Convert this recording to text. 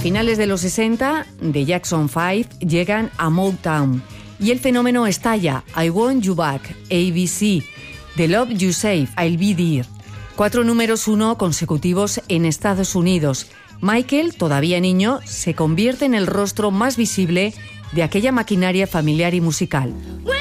finales de los 60, The Jackson 5 llegan a Motown y el fenómeno estalla. I Want You Back, ABC, The Love You Save, I'll Be There. 4 números 1 consecutivos en Estados Unidos. Michael, todavía niño, se convierte en el rostro más visible de aquella maquinaria familiar y musical.